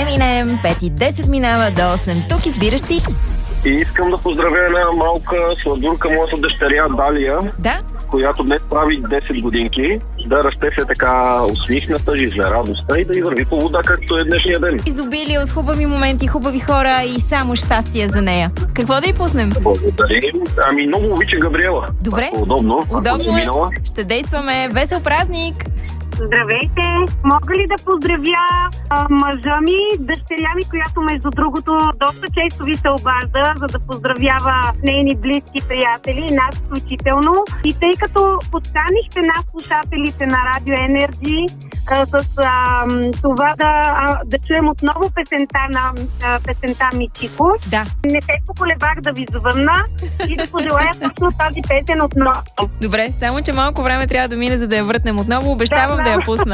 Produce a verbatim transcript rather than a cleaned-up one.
Еминем, пет и десет минава до осем. Тук избираш ти. И искам да поздравя една малка сладурка, моята дъщеря Далия, Да? която днес прави десет годинки, да расте се така усмихната, жизнерадостна и да й върви по вода, както е днешния ден. Изобилие от хубави моменти, хубави хора и само щастие за нея. Какво да й пуснем? Благодарим. Ами много обича Габриела. Добре. Ако удобно. Удобно е. е. Ще действаме. Весел празник! Здравейте! Мога ли да поздравя а, мъжа ми, дъщеря ми, която между другото доста често ви се обажда, за да поздравява нейни близки приятели, нас включително. И тъй като подканихте нас, слушателите на Радио Енерджи, а, с а, това да, а, да чуем отново песента на а, песента Мичико, Да. не се поколебах да ви звънна и да пожелая точно тази песен отново. Добре, само че малко време трябва да мине, за да я въртнем отново. Обещавам Да, да я да. пусна.